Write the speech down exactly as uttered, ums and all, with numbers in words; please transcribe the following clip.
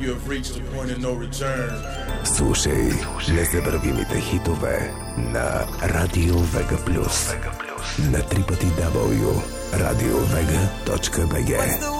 you have reached the point of no return. Слушай незабравимите хитове на Радио Вега Плюс на три пъти дабъл ю радио вега точка би джи.